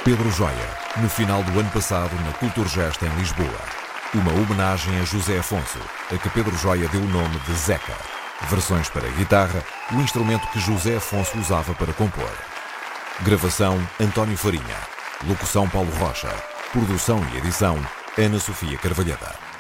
Pedro Joia, no final do ano passado na Culturgest em Lisboa. Uma homenagem a José Afonso, a que Pedro Joia deu o nome de Zeca. Versões para guitarra, o instrumento que José Afonso usava para compor. Gravação António Farinha. Locução Paulo Rocha. Produção e edição Ana Sofia Carvalhada.